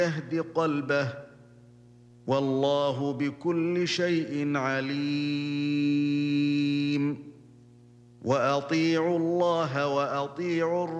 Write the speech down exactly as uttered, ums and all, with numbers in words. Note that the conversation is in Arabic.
يهد قلبه والله بكل شيء عليم وأطيعوا الله وأطيعوا الرسول